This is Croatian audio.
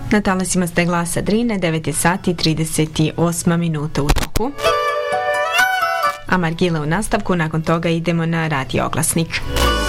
Na talasima ste Glasa Drine, 9 sati 38 minuta u toku. A Margile u nastavku, nakon toga idemo na radio oglasnik.